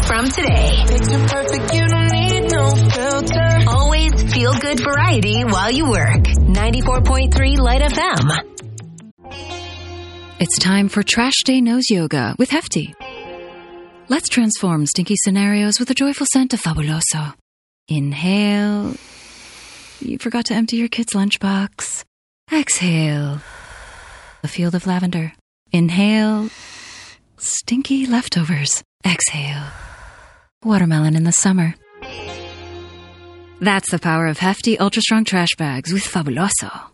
from today. Picture perfect, you don't need no filter. Always feel good variety while you work. 94.3 Light FM. It's time for Trash Day Nose Yoga with Hefty. Let's transform stinky scenarios with a joyful scent of Fabuloso. Inhale. You forgot to empty your kid's lunchbox. Exhale. A field of lavender. Inhale. Stinky leftovers. Exhale. Watermelon in the summer. That's the power of Hefty Ultra Strong Trash Bags with Fabuloso.